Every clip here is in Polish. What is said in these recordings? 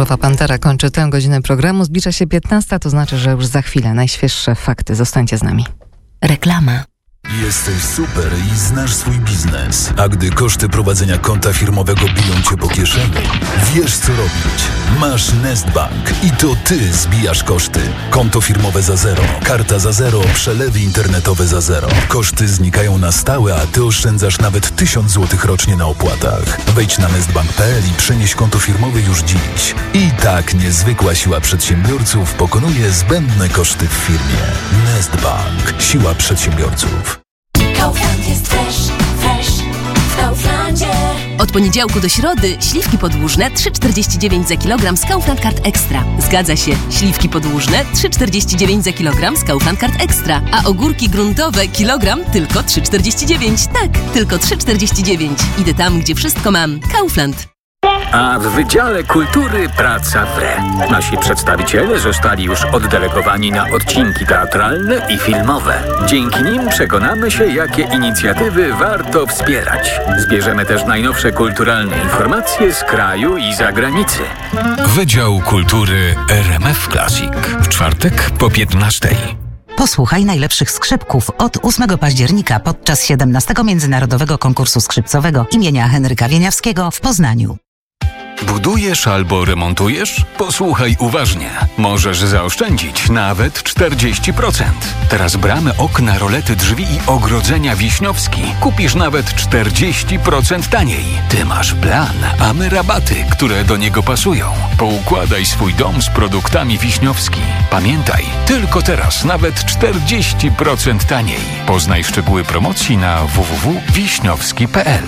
Różowa Pantera kończy tę godzinę programu. Zbliża się 15, to znaczy, że już za chwilę najświeższe fakty. Zostańcie z nami. Reklama. Jesteś super i znasz swój biznes. A gdy koszty prowadzenia konta firmowego biją cię po kieszeni, wiesz co robić. Masz Nestbank i to ty zbijasz koszty. Konto firmowe za zero, karta za zero, przelewy internetowe za zero. Koszty znikają na stałe, a ty oszczędzasz nawet 1000 zł rocznie na opłatach. Wejdź na nestbank.pl i przenieś konto firmowe już dziś. I tak niezwykła siła przedsiębiorców pokonuje zbędne koszty w firmie. Nestbank. Siła przedsiębiorców. Kaufland jest fresh w Kauflandzie. Od poniedziałku do środy śliwki podłużne 3,49 za kilogram z Kaufland Card Extra. Zgadza się, śliwki podłużne 3,49 za kilogram z Kaufland Card Extra, a ogórki gruntowe kilogram tylko 3,49. Tak, tylko 3,49. Idę tam, gdzie wszystko mam. Kaufland. A w Wydziale Kultury praca wre. Nasi przedstawiciele zostali już oddelegowani na odcinki teatralne i filmowe. Dzięki nim przekonamy się, jakie inicjatywy warto wspierać. Zbierzemy też najnowsze kulturalne informacje z kraju i zagranicy. Wydział Kultury RMF Classic. W czwartek po 15:00. Posłuchaj najlepszych skrzypków od 8 października podczas 17. Międzynarodowego Konkursu Skrzypcowego imienia Henryka Wieniawskiego w Poznaniu. Budujesz albo remontujesz? Posłuchaj uważnie. Możesz zaoszczędzić nawet 40%. Teraz bramy, okna, rolety, drzwi i ogrodzenia Wiśniowski kupisz nawet 40% taniej. Ty masz plan, a my rabaty, które do niego pasują. Poukładaj swój dom z produktami Wiśniowski. Pamiętaj, tylko teraz nawet 40% taniej. Poznaj szczegóły promocji na www.wiśniowski.pl.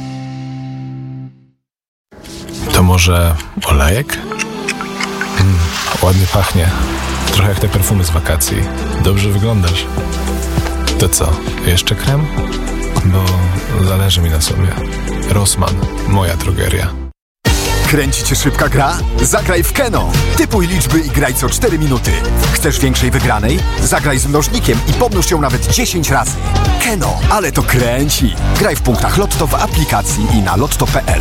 To może olejek? Ładnie pachnie. Trochę jak te perfumy z wakacji. Dobrze wyglądasz. To co, jeszcze krem? Bo zależy mi na sobie. Rossmann, moja drogeria. Kręci cię szybka gra? Zagraj w Keno. Typuj liczby i graj co 4 minuty. Chcesz większej wygranej? Zagraj z mnożnikiem i pomnóż ją nawet 10 razy. Keno, ale to kręci. Graj w punktach Lotto w aplikacji i na lotto.pl.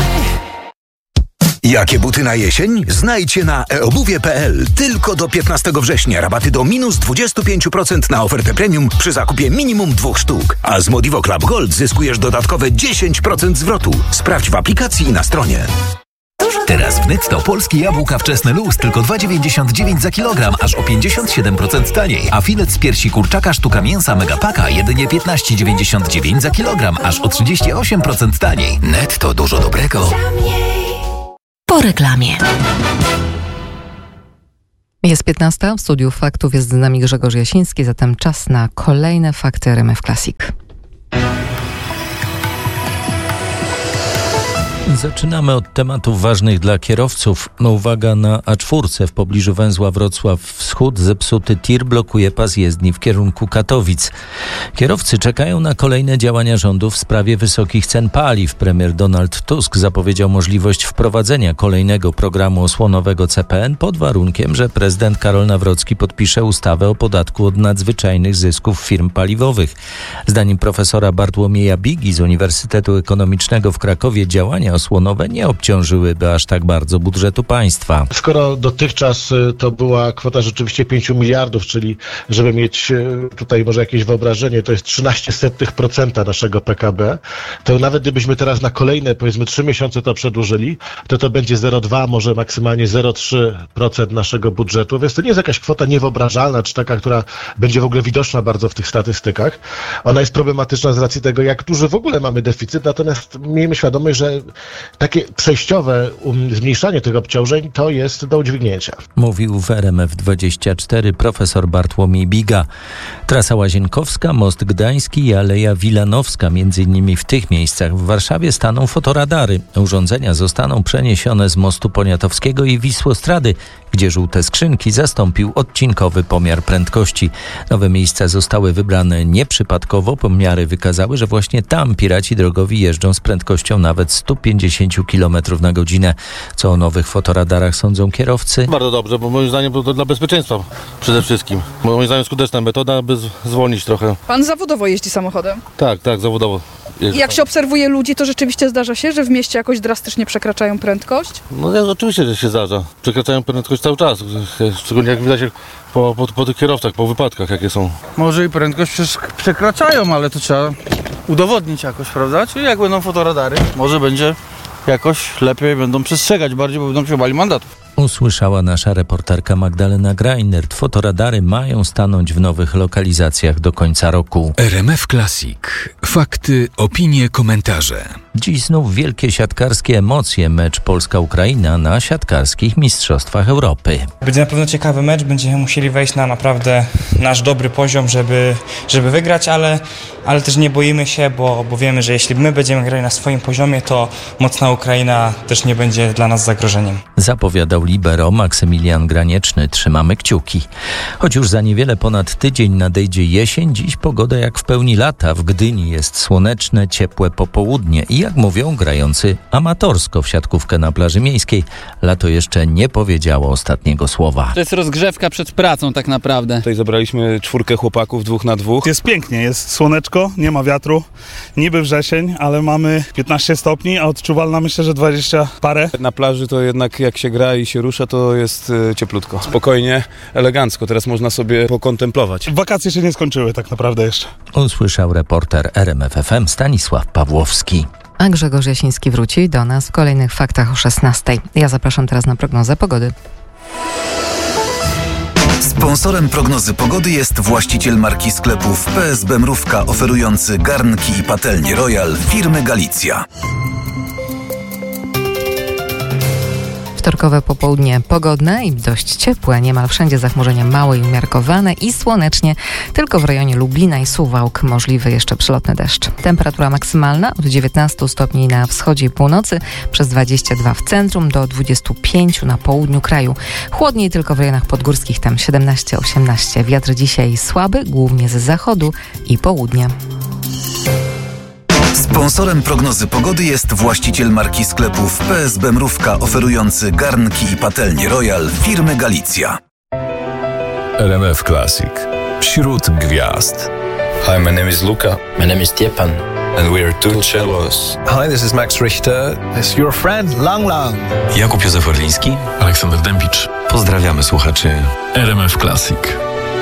Jakie buty na jesień? Znajdźcie na eobuwie.pl. Tylko do 15 września rabaty do minus 25% na ofertę premium przy zakupie minimum 2 sztuk. A z Modivo Club Gold zyskujesz dodatkowe 10% zwrotu. Sprawdź w aplikacji i na stronie. Teraz w Netto polskie jabłka wczesne luz tylko 2,99 za kilogram, aż o 57% taniej. A filet z piersi kurczaka sztuka mięsa Megapaka jedynie 15,99 za kilogram, aż o 38% taniej. Netto, dużo dobrego. Po reklamie. Jest 15, w studiu faktów jest z nami Grzegorz Jasiński, zatem czas na kolejne fakty RMF Classic. Zaczynamy od tematów ważnych dla kierowców. Uwaga na A4 w pobliżu węzła Wrocław Wschód. Zepsuty tir blokuje pas jezdni w kierunku Katowic. Kierowcy czekają na kolejne działania rządu w sprawie wysokich cen paliw. Premier Donald Tusk zapowiedział możliwość wprowadzenia kolejnego programu osłonowego CPN pod warunkiem, że prezydent Karol Nawrocki podpisze ustawę o podatku od nadzwyczajnych zysków firm paliwowych. Zdaniem profesora Bartłomieja Bigi z Uniwersytetu Ekonomicznego w Krakowie działania osłonowe nie obciążyłyby aż tak bardzo budżetu państwa. Skoro dotychczas to była kwota rzeczywiście 5 miliardów, czyli żeby mieć tutaj może jakieś wyobrażenie, to jest 0,13% naszego PKB, to nawet gdybyśmy teraz na kolejne powiedzmy 3 miesiące to przedłużyli, to będzie 0,2, może maksymalnie 0,3% naszego budżetu, więc to nie jest jakaś kwota niewyobrażalna, czy taka, która będzie w ogóle widoczna bardzo w tych statystykach. Ona jest problematyczna z racji tego, jak duży w ogóle mamy deficyt, natomiast miejmy świadomość, że takie przejściowe zmniejszanie tych obciążeń to jest do udźwignięcia. Mówił w RMF24 profesor Bartłomiej Biga. Trasa Łazienkowska, Most Gdański i Aleja Wilanowska. Między innymi w tych miejscach w Warszawie staną fotoradary. Urządzenia zostaną przeniesione z mostu Poniatowskiego i Wisłostrady, gdzie żółte skrzynki zastąpił odcinkowy pomiar prędkości. Nowe miejsca zostały wybrane nieprzypadkowo. Pomiary wykazały, że właśnie tam piraci drogowi jeżdżą z prędkością nawet 150 km na godzinę. Co o nowych fotoradarach sądzą kierowcy? Bardzo dobrze, bo moim zdaniem to dla bezpieczeństwa przede wszystkim. Moim zdaniem skuteczna metoda, by zwolnić trochę. Pan zawodowo jeździ samochodem? Tak, zawodowo. Jak się obserwuje ludzi, to rzeczywiście zdarza się, że w mieście jakoś drastycznie przekraczają prędkość? No oczywiście, że się zdarza. Przekraczają prędkość cały czas. Szczególnie jak widać po tych kierowcach, po wypadkach jakie są. Może i prędkość przekraczają, ale to trzeba udowodnić jakoś, prawda? Czyli jak będą fotoradary, może będzie jakoś lepiej, będą przestrzegać bardziej, bo będą się bali mandatów. Usłyszała nasza reporterka Magdalena Greinert. Fotoradary mają stanąć w nowych lokalizacjach do końca roku. RMF Classic. Fakty, opinie, komentarze. Dziś znów wielkie siatkarskie emocje. Mecz Polska-Ukraina na siatkarskich Mistrzostwach Europy. Będzie na pewno ciekawy mecz. Będziemy musieli wejść na naprawdę nasz dobry poziom, żeby wygrać, ale też nie boimy się, bo wiemy, że jeśli my będziemy grali na swoim poziomie, to mocna Ukraina też nie będzie dla nas zagrożeniem. Zapowiadał libero Maksymilian Granieczny. Trzymamy kciuki. Choć już za niewiele ponad tydzień nadejdzie jesień, dziś pogoda jak w pełni lata. W Gdyni jest słoneczne, ciepłe popołudnie i jak mówią grający amatorsko w siatkówkę na plaży miejskiej, lato jeszcze nie powiedziało ostatniego słowa. To jest rozgrzewka przed pracą tak naprawdę. Tutaj zebraliśmy 4 chłopaków 2 na 2. Jest pięknie, jest słoneczko, nie ma wiatru, niby wrzesień, ale mamy 15 stopni, a odczuwalna myślę, że 20 parę. Na plaży to jednak jak się gra i się rusza, to jest cieplutko. Spokojnie, elegancko, teraz można sobie pokontemplować. Wakacje się nie skończyły tak naprawdę jeszcze. Usłyszał reporter RMF FM Stanisław Pawłowski. A Grzegorz Jasiński wróci do nas w kolejnych faktach o 16:00. Ja zapraszam teraz na prognozę pogody. Sponsorem prognozy pogody jest właściciel marki sklepów PSB Mrówka, oferujący garnki i patelnie Royal firmy Galicja. Wtorkowe popołudnie pogodne i dość ciepłe. Niemal wszędzie zachmurzenia małe i umiarkowane i słonecznie. Tylko w rejonie Lublina i Suwałk możliwy jeszcze przelotny deszcz. Temperatura maksymalna od 19 stopni na wschodzie i północy, przez 22 w centrum do 25 na południu kraju. Chłodniej tylko w rejonach podgórskich, tam 17-18. Wiatr dzisiaj słaby, głównie z zachodu i południa. Sponsorem prognozy pogody jest właściciel marki sklepów PSB Mrówka, oferujący garnki i patelnie Royal firmy Galicja. RMF Classic. Wśród gwiazd. Hi, my name is Luca. My name is Stjepan. And we are two cellos. Hi, this is Max Richter. It's your friend Lang Lang. Jakub Józef Orliński. Aleksander Dębicz. Pozdrawiamy słuchaczy RMF Classic.